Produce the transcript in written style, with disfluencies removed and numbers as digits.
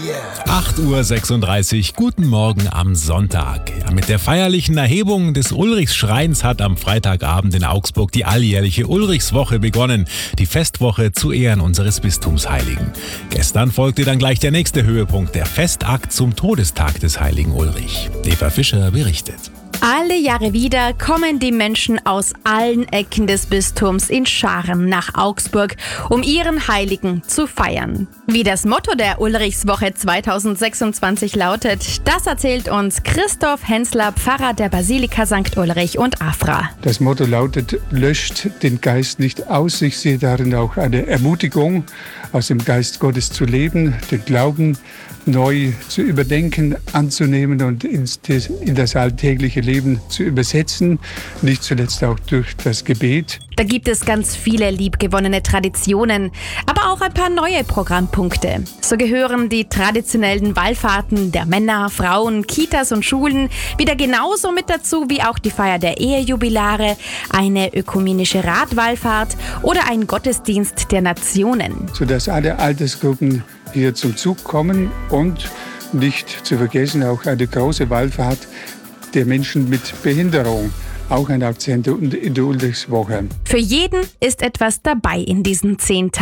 8:36 Uhr, guten Morgen am Sonntag. Ja, mit der feierlichen Erhebung des Ulrichsschreins hat am Freitagabend in Augsburg die alljährliche Ulrichswoche begonnen, die Festwoche zu Ehren unseres Bistumsheiligen. Gestern folgte dann gleich der nächste Höhepunkt, der Festakt zum Todestag des heiligen Ulrich. Eva Fischer berichtet. Alle Jahre wieder kommen die Menschen aus allen Ecken des Bistums in Scharen nach Augsburg, um ihren Heiligen zu feiern. Wie das Motto der Ulrichswoche 2026 lautet, das erzählt uns Christoph Hensler, Pfarrer der Basilika St. Ulrich und Afra. Das Motto lautet, löscht den Geist nicht aus. Ich sehe darin auch eine Ermutigung, aus dem Geist Gottes zu leben, den Glauben neu zu überdenken, anzunehmen und in das alltägliche Leben zu übersetzen, nicht zuletzt auch durch das Gebet. Da gibt es ganz viele liebgewonnene Traditionen, aber auch ein paar neue Programmpunkte. So gehören die traditionellen Wallfahrten der Männer, Frauen, Kitas und Schulen wieder genauso mit dazu wie auch die Feier der Ehejubilare, eine ökumenische Radwallfahrt oder ein Gottesdienst der Nationen. Sodass alle Altersgruppen hier zum Zug kommen und nicht zu vergessen auch eine große Wallfahrt der Menschen mit Behinderung. Auch ein Akzent in der Ulrichswoche. Für jeden ist etwas dabei in diesen 10 Tagen.